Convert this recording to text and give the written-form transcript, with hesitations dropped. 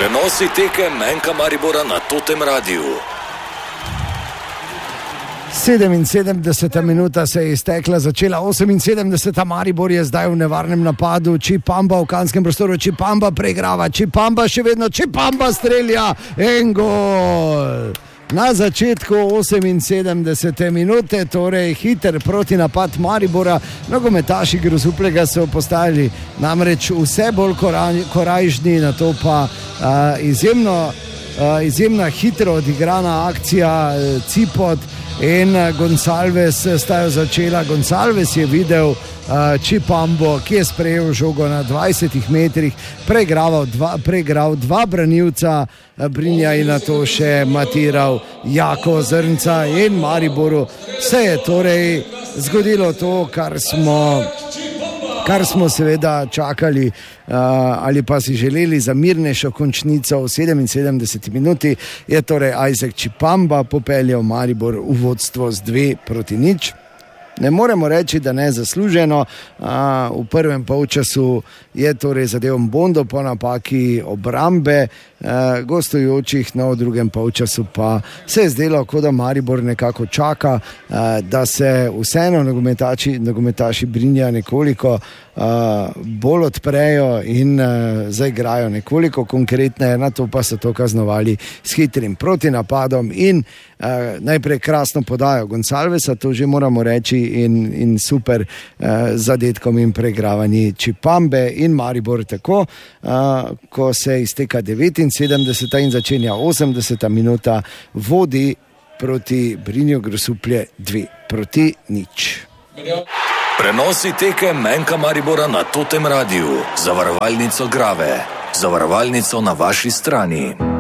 Prenosi tekem Menka Maribora na Totem Radiu. 77 minuta se je iztekla, začela 78. Maribor je zdaj v nevarnem napadu. Čipamba v kanskem prostoru, Čipamba preigrava, Čipamba še vedno, Čipamba strelja en gol. Na začetku 78. minute, torej hiter protinapad Maribora. Nogometaši Grosupeljega so postajali namreč vse bolj korajžni, na to pa izjemna hitro odigrana akcija Cipot in Gonsalves sta jo začela. Gonsalves je videl Čipambo, ki je sprejel žogo na 20 metrih, preigral dva branilca Brinja in na to še matiral Jako Zrnca in Mariboru se je torej zgodilo to, kar smo seveda čakali ali pa si želeli za mirnejšo končnico. V 77 minuti je torej Isaac Čipamba popeljal Maribor v vodstvo z 2-0. Ne moremo reči, da ne zasluženo. V prvem polčasu je torej zadev Mbondo po napaki obrambe gostujočih, no v drugem polčasu pa se je zdelo, kot da Maribor nekako čaka, da se vseeno nogometaši Brinja nekoliko bolj odprejo in zaigrajo nekoliko konkretneje, na to pa so to kaznovali s hitrim protinapadom in najprej krasno podajo Gonsalvesa, to že moramo reči, in super zadetkom in preigravanji Čipambe in Maribor tako, ko se izteka 79. in začenja 80. minuta, vodi proti Brinju Grosuplje 2-0. Prenosi tekem Menka Maribora na Totem Radiu. Zavarovalnico Grave. Zavarovalnico na vaši strani.